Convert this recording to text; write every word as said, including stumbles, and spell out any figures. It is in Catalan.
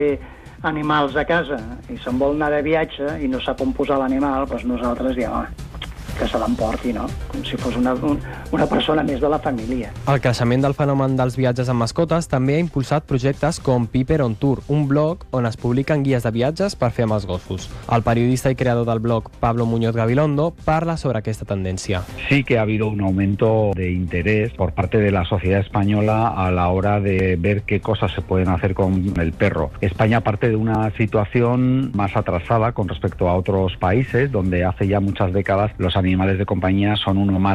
animals a casa i se'n vol anar de viatge i no sap on posar l'animal, doncs nosaltres diem, home, que se l'emporti, no? Com si fos una, un, una persona més de la família. El creixement del fenomen dels viatges amb mascotes també ha impulsat projectes com Piper on Tour, un blog on es publiquen guies de viatges per fer amb els gossos. El periodista i creador del blog, Pablo Muñoz Gabilondo, parla sobre aquesta tendència. Sí que ha habido un aumento de interés por parte de la sociedad española a la hora de ver qué cosas se pueden hacer con el perro. España parte de una situación más atrasada con respecto a otros países, donde hace ya muchas décadas los animales de compañía son uno más